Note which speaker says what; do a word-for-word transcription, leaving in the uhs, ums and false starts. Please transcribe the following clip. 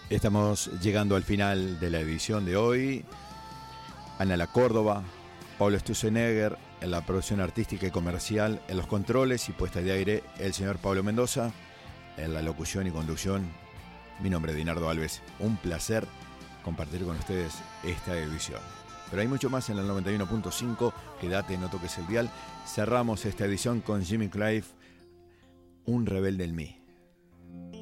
Speaker 1: Estamos llegando al final de la edición de hoy. Ana La Córdoba, Pablo Stussenegger en la producción artística y comercial, en los controles y puesta de aire, el señor Pablo Mendoza, en la locución y conducción, mi nombre es Dinardo Alves. Un placer compartir con ustedes esta edición. Pero hay mucho más en el noventa y uno punto cinco, quédate, no toques el dial. Cerramos esta edición con Jimmy Clive, Un rebelde en mí.